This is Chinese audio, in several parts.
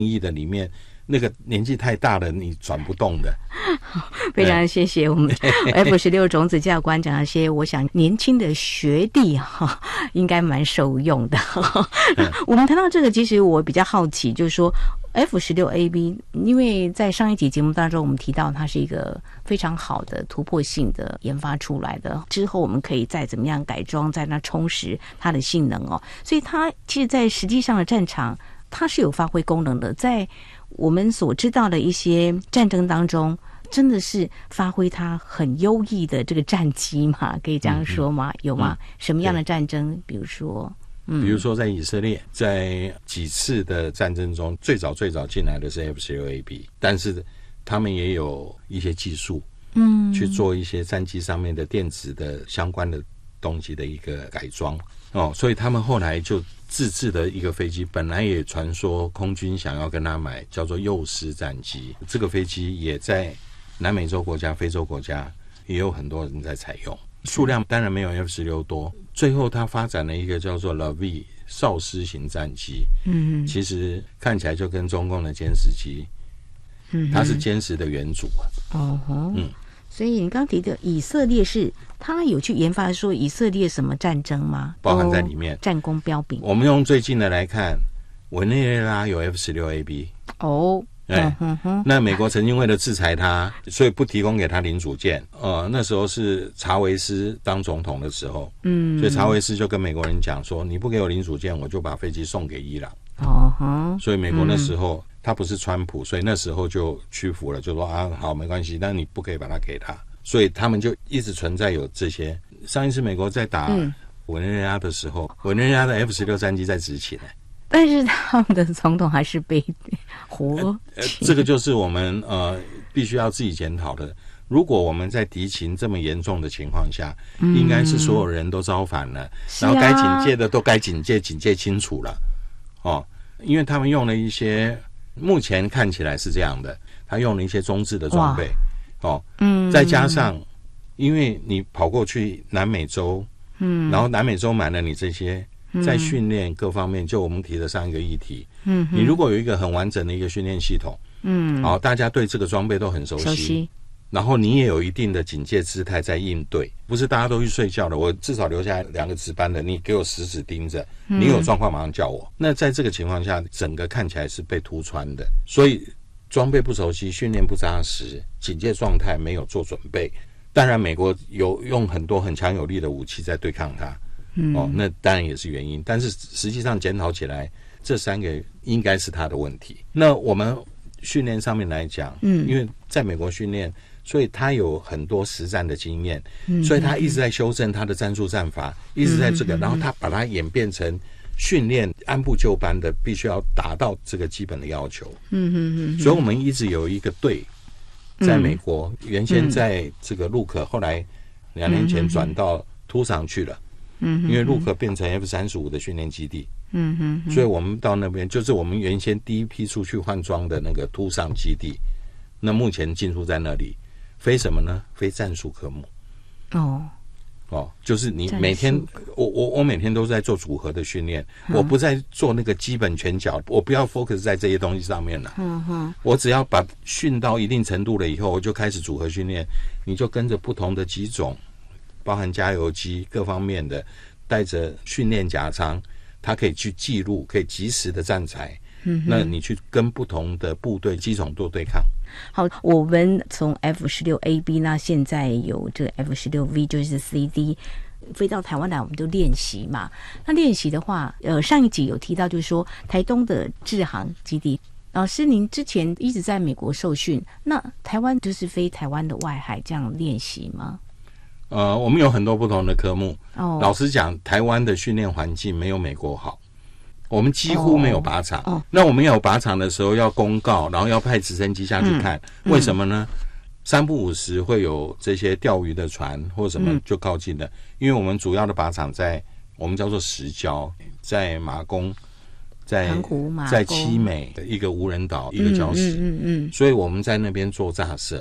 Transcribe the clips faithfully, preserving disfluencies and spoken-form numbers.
役的里面，那个年纪太大了，你转不动的。 非常谢谢我们 F 十六 种子教官讲那些，我想年轻的学弟哈，应该蛮受用的。我们谈到这个，其实我比较好奇，就是说 F 十六 A B， 因为在上一集节目当中，我们提到它是一个非常好的突破性的研发出来的，之后我们可以再怎么样改装，再那充实它的性能哦。所以它其实，在实际上的战场，它是有发挥功能的，在我们所知道的一些战争当中，真的是发挥它很优异的这个战机嘛？可以这样说吗？嗯、有吗、嗯？什么样的战争？比如说，嗯， 比如说在以色列，在几次的战争中，最早最早进来的是 F 十六 A B， 但是他们也有一些技术，嗯，去做一些战机上面的电子的相关的东西的一个改装哦，所以他们后来就自制的一个飞机，本来也传说空军想要跟他买，叫做幼狮战机。这个飞机也在南美洲国家、非洲国家也有很多人在采用，数量当然没有 F 十六 多。最后他发展了一个叫做 L V 少狮型战机，嗯，其实看起来就跟中共的歼十机，嗯，它是歼十的元祖啊。 哦吼，嗯。所以你刚提的以色列是他有去研发说以色列什么战争吗？ 包含在里面， 战功彪炳。 我们用最近的来看，委内瑞拉有 F 十六 A B 哦，对、嗯哼，那美国曾经为了制裁他，所以不提供给他零组件。呃，那时候是查韦斯当总统的时候，嗯，所以查韦斯就跟美国人讲说，你不给我零组件，我就把飞机送给伊朗。哦哼，所以美国那时候。嗯，他不是川普，所以那时候就屈服了，就说啊，好，没关系，但你不可以把它给他。所以他们就一直存在有这些。上一次美国在打委内瑞拉的时候，委内瑞拉的 F 十六 战机在执勤， 但是他们的总统还是被活、 呃呃。这个就是我们呃必须要自己检讨的。如果我们在敌情这么严重的情况下，嗯、应该是所有人都造反了，然后该警戒的都该警戒，警戒清楚了哦，因为他们用了一些。目前看起来是这样的，他用了一些中制的装备，哦，嗯，再加上，因为你跑过去南美洲，嗯，然后南美洲买了你这些，在训练各方面，就我们提的上一个议题，嗯，你如果有一个很完整的一个训练系统，嗯，好，大家对这个装备都很熟悉，熟悉然后你也有一定的警戒姿态在应对，不是大家都去睡觉的，我至少留下来两个值班的，你给我死死盯着，你有状况马上叫我。嗯、那在这个情况下，整个看起来是被突穿的，所以装备不熟悉，训练不扎实，警戒状态没有做准备。当然，美国有用很多很强有力的武器在对抗它，嗯、哦，那当然也是原因。但是实际上检讨起来，这三个应该是他的问题。那我们训练上面来讲，嗯，因为在美国训练。所以他有很多实战的经验，嗯、所以他一直在修正他的战术战法，嗯、一直在这个，然后他把它演变成训练按部就班的，必须要达到这个基本的要求。嗯嗯嗯。所以我们一直有一个队在美国，嗯、原先在这个陆克，后来两年前转到突场去了。嗯，因为陆克变成 F 三十五 的训练基地。嗯哼。所以我们到那边就是我们原先第一批出去换装的那个突上基地，那目前进驻在那里。飞什么呢？飞战术科目。哦哦，就是你每天，我我我每天都在做组合的训练，嗯、我不再做那个基本拳脚，我不要 focus 在这些东西上面了。嗯哼，我只要把训到一定程度了以后，我就开始组合训练。你就跟着不同的机种，包含加油机各方面的，带着训练夹舱，它可以去记录，可以及时的站裁。嗯，那你去跟不同的部队机种做对抗。 好，我们从 F 十六 A B 那现在有这个 F 十六 V 就是 C D 飞到台湾来，我们就练习嘛。那练习的话，呃，上一集有提到就是说台东的志航基地，老师您之前一直在美国受训，那台湾就是飞台湾的外海这样练习吗？ 呃，我们有很多不同的科目。哦，老实讲，台湾的训练环境没有美国好。我们几乎没有靶场，哦哦、那我们要有靶场的时候要公告，然后要派直升机下去看，嗯、为什么呢？三不五时会有这些钓鱼的船或什么就靠近了，嗯、因为我们主要的靶场在我们叫做石礁，在马公，在在七美的一个无人岛一个礁石，嗯嗯嗯嗯，所以我们在那边做炸射。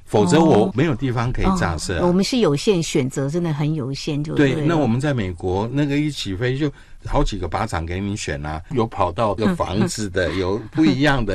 否则我没有地方可以炸射、啊哦哦。我们是有限选择，真的很有限就对， 对，那我们在美国那个一起飞就好几个靶场给你选啊，有跑道的房子的，有不一样的。